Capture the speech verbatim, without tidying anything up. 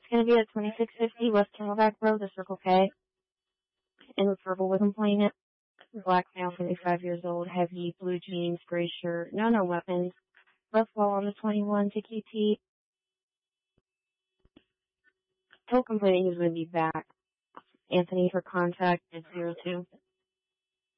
It's going to be at twenty-six fifty West Camelback Road, the Circle K. In the purple with complainant. Black male, thirty-five years old, heavy, blue jeans, gray shirt, no, no weapons. Left wall on the twenty-one to Q T. Told complainant he was going to be back. Anthony for contact is zero two.